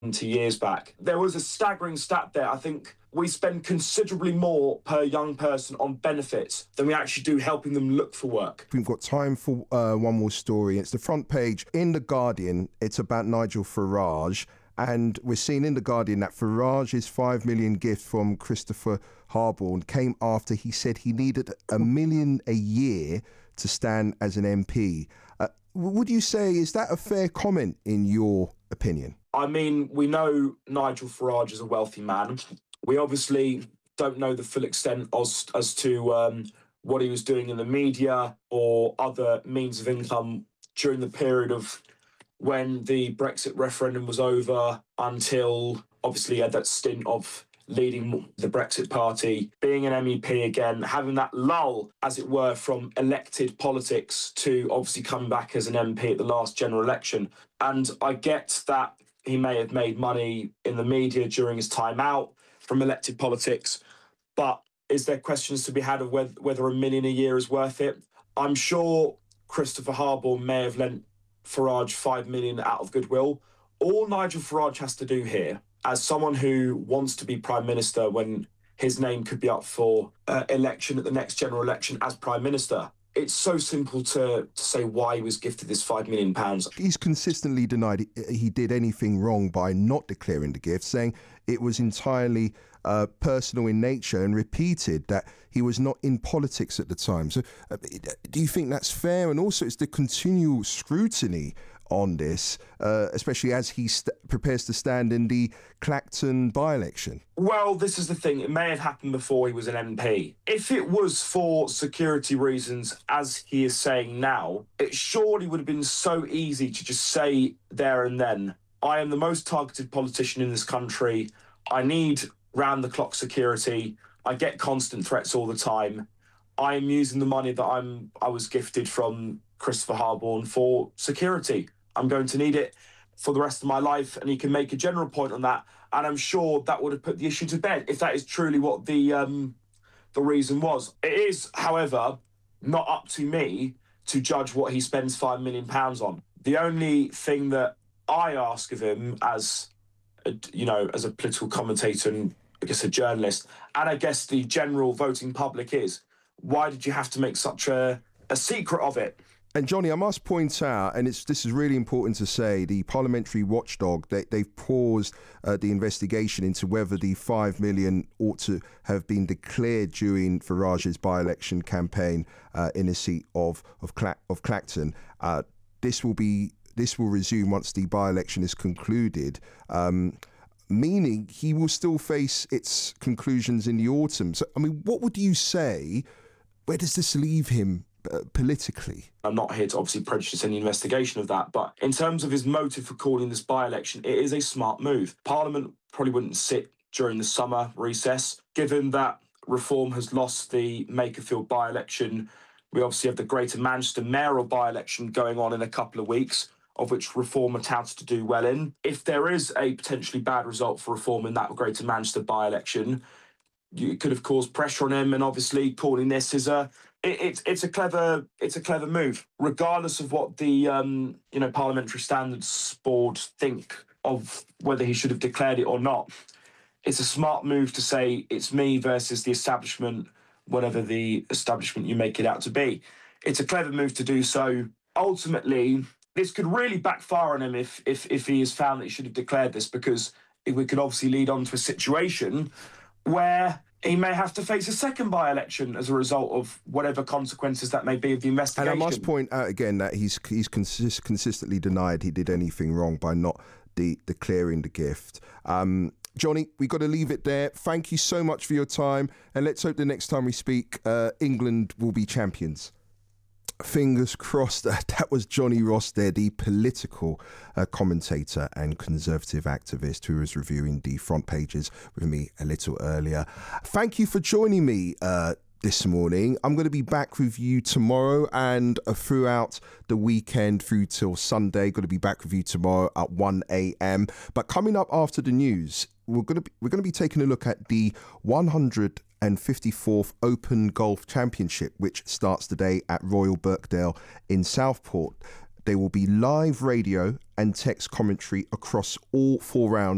20 years back. There was a staggering stat there. I think we spend considerably more per young person on benefits than we actually do helping them look for work. We've got time for one more story. It's the front page in The Guardian. It's about Nigel Farage. And we're seeing in The Guardian that Farage's $5 million gift from Christopher Harborne came after he said he needed $1 million a year to stand as an MP. Would you say, is that a fair comment in your opinion? I mean, we know Nigel Farage is a wealthy man. We obviously don't know the full extent as to what he was doing in the media or other means of income during the period of when the Brexit referendum was over until obviously he had that stint of leading the Brexit Party, being an MEP again, having that lull, as it were, from elected politics to obviously coming back as an MP at the last general election. And I get that he may have made money in the media during his time out from elected politics, but is there questions to be had of whether $1 million a year is worth it? I'm sure Christopher Harborne may have lent Farage $5 million out of goodwill. All Nigel Farage has to do here, as someone who wants to be Prime Minister when his name could be up for election at the next general election as Prime Minister, it's so simple to say why he was gifted this £5 million. He's consistently denied he did anything wrong by not declaring the gift, saying it was entirely personal in nature, and repeated that he was not in politics at the time. So do you think that's fair? And also it's the continual scrutiny on this, especially as he prepares to stand in the Clacton by-election? Well, this is the thing. It may have happened before he was an MP. If it was for security reasons, as he is saying now, it surely would have been so easy to just say there and then, I am the most targeted politician in this country. I need round-the-clock security. I get constant threats all the time. I am using the money that I was gifted from Christopher Harborne for security. I'm going to need it for the rest of my life, and he can make a general point on that. And I'm sure that would have put the issue to bed if that is truly what the reason was. It is, however, not up to me to judge what he spends £5 million on. The only thing that I ask of him as a political commentator and I guess a journalist, and I guess the general voting public, is why did you have to make such a secret of it? And Johnny, I must point out, and this is really important to say, the parliamentary watchdog, they've paused the investigation into whether the $5 million ought to have been declared during Farage's by-election campaign in the seat of Clacton. This will resume once the by-election is concluded, meaning he will still face its conclusions in the autumn. So, I mean, what would you say? Where does this leave him politically? I'm not here to obviously prejudice any investigation of that, but in terms of his motive for calling this by-election, it is a smart move. Parliament probably wouldn't sit during the summer recess. Given that Reform has lost the Makerfield by-election, we obviously have the Greater Manchester mayoral by-election going on in a couple of weeks, of which Reform are touted to do well in. If there is a potentially bad result for Reform in that Greater Manchester by-election, you could have caused pressure on him, and obviously calling this is it's a clever move, regardless of what the Parliamentary Standards Board think of whether he should have declared it or not. It's a smart move to say it's me versus the establishment, whatever the establishment you make it out to be. It's a clever move to do so. Ultimately, this could really backfire on him if he is found that he should have declared this, because we could obviously lead on to a situation where he may have to face a second by-election as a result of whatever consequences that may be of the investigation. And I must point out again that he's consistently denied he did anything wrong by not declaring the gift. Johnny, we've got to leave it there. Thank you so much for your time, and let's hope the next time we speak, England will be champions. Fingers crossed. That was Johnny Ross there, the political commentator and Conservative activist who was reviewing the front pages with me a little earlier. Thank you for joining me this morning. I'm going to be back with you tomorrow and throughout the weekend through till Sunday. Going to be back with you tomorrow at 1 a.m. But coming up after the news, we're going to be taking a look at the 154th Open Golf Championship, which starts today at Royal Birkdale in Southport. There will be live radio and text commentary across all 4 rounds